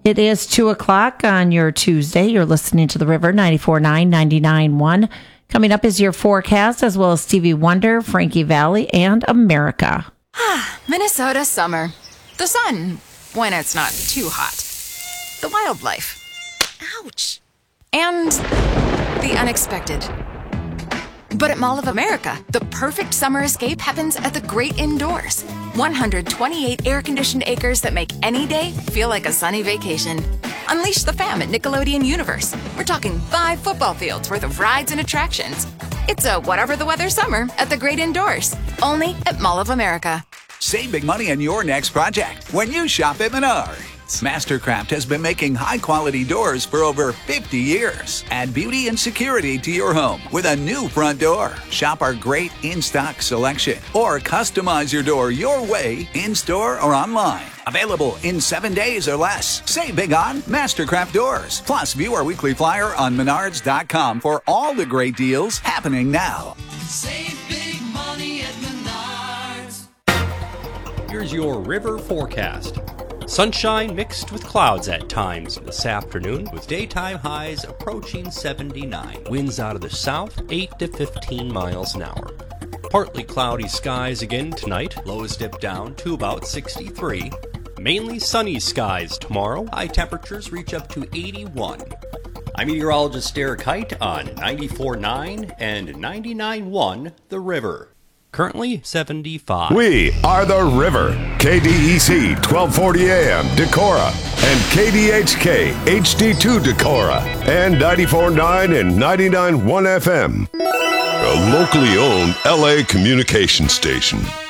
It is 2 o'clock on your Tuesday. You're listening to The River 94.9, 99.1. Coming up is your forecast, as well as Stevie Wonder, Frankie Valli, and America. Minnesota summer. The sun, when it's not too hot. The wildlife. Ouch. And the unexpected. But at Mall of America, the perfect summer escape happens at the great indoors. 128 air-conditioned acres that make any day feel like a sunny vacation. Unleash the fam at Nickelodeon Universe. We're talking 5 football fields worth of rides and attractions. It's a whatever the weather summer at the great indoors. Only at Mall of America. Save big money on your next project when you shop at Menards. Mastercraft has been making high-quality doors for over 50 years. Add beauty and security to your home with a new front door. Shop our great in-stock selection or customize your door your way in-store or online. Available in 7 days or less. Save big on Mastercraft doors. Plus, view our weekly flyer on Menards.com for all the great deals happening now. Save big money at Menards. Here's your river forecast. Sunshine mixed with clouds at times this afternoon, with daytime highs approaching 79. Winds out of the south, 8 to 15 miles an hour. Partly cloudy skies again tonight. Lows dip down to about 63. Mainly sunny skies tomorrow. High temperatures reach up to 81. I'm meteorologist Derek Height on 94.9 and 99.1 The River. Currently 75. We are The River. KDEC 1240 AM Decorah and KDHK HD2 Decorah and 94.9 and 99.1 FM. A locally owned LA communication station.